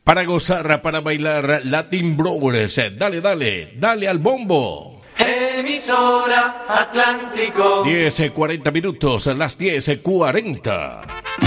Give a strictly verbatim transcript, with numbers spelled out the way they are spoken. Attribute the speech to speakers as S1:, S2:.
S1: para gozar, para bailar, Latin Brothers. Dale, dale, dale al bombo.
S2: Emisora Atlántico.
S1: diez cuarenta minutos, las diez cuarenta.